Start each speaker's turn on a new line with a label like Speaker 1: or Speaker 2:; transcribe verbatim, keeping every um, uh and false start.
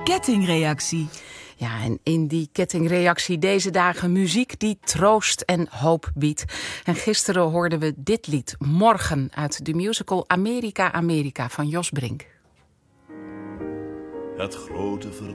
Speaker 1: kettingreactie.
Speaker 2: Ja, en in die kettingreactie deze dagen muziek die troost en hoop biedt. En gisteren hoorden we dit lied, Morgen, uit de musical Amerika, Amerika van Jos Brink.
Speaker 3: Het grote verdriet